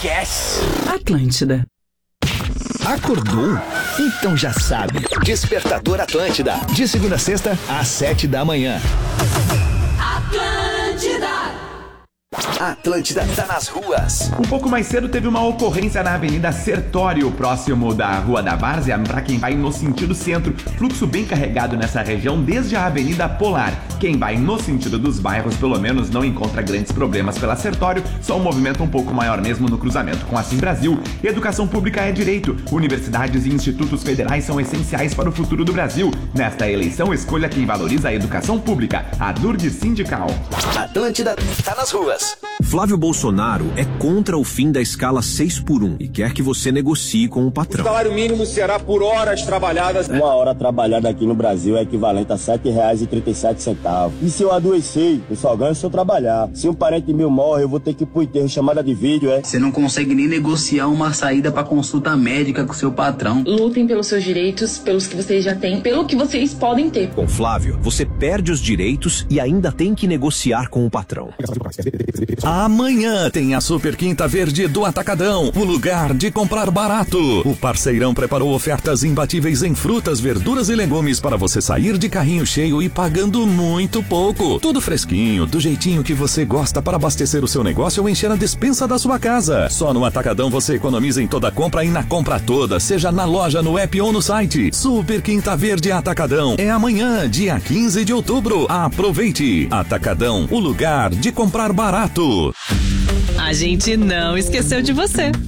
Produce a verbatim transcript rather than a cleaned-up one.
Esquece! Atlântida. Acordou? Então já sabe. Despertador Atlântida. De segunda a sexta, às sete da manhã. Atlântida. Atlântida tá nas ruas. Um pouco mais cedo teve uma ocorrência na Avenida Sertório, próximo da Rua da Várzea, para quem vai no sentido centro. Fluxo bem carregado nessa região desde a Avenida Polar. Quem vai no sentido dos bairros, pelo menos, não encontra grandes problemas pela Sertório, só um movimento um pouco maior mesmo no cruzamento com a Sim Brasil. Educação pública é direito. Universidades e institutos federais são essenciais para o futuro do Brasil. Nesta eleição, escolha quem valoriza a educação pública. A Durdes Sindical. Atlântida tá nas ruas. Flávio Bolsonaro é contra o fim da escala seis por um e quer que você negocie com o patrão. O salário mínimo será por horas trabalhadas. Uma hora trabalhada aqui no Brasil é equivalente a sete reais e trinta e sete centavos. E se eu adoecer, eu só ganho se eu trabalhar. Se um parente meu morre, eu vou ter que ir pro enterro, chamada de vídeo, é? Você não consegue nem negociar uma saída pra consulta médica com seu patrão. Lutem pelos seus direitos, pelos que vocês já têm, pelo que vocês podem ter. Com Flávio, você perde os direitos e ainda tem que negociar com o patrão. Amanhã tem a Super Quinta Verde do Atacadão, o lugar de comprar barato. O parceirão preparou ofertas imbatíveis em frutas, verduras e legumes para você sair de carrinho cheio e pagando muito pouco. Tudo fresquinho, do jeitinho que você gosta para abastecer o seu negócio ou encher a despensa da sua casa. Só no Atacadão você economiza em toda compra e na compra toda, seja na loja, no app ou no site. Super Quinta Verde Atacadão é amanhã, dia quinze de outubro. Aproveite! Atacadão, o lugar de comprar barato. A gente não esqueceu de você.